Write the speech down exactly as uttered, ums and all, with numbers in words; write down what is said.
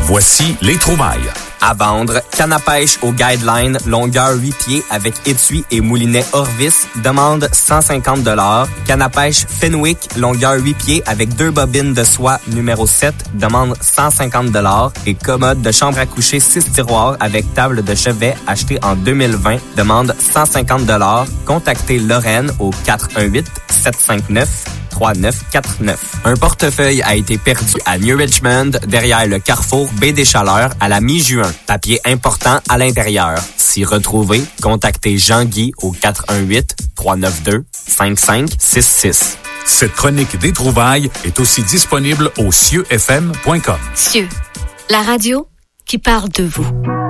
Voici les trouvailles. À vendre, canne à pêche au Guideline, longueur huit pieds avec étui et moulinet Orvis, demande cent cinquante dollars. Canne à pêche Fenwick, longueur huit pieds avec deux bobines de soie numéro sept, demande cent cinquante dollars. Et commode de chambre à coucher six tiroirs avec table de chevet acheté en deux mille vingt, demande cent cinquante dollars. Contactez Lorraine au quatre un huit, sept cinq neuf, trois neuf quatre neuf. Un portefeuille a été perdu à New Richmond, derrière le carrefour Baie des Chaleurs, à la mi-juin. Papier important à l'intérieur. Si retrouvé, contactez Jean-Guy au quatre un huit, trois neuf deux, cinq cinq six six. Cette chronique des trouvailles est aussi disponible au cieux f m point com. Cieux, la radio qui parle de vous.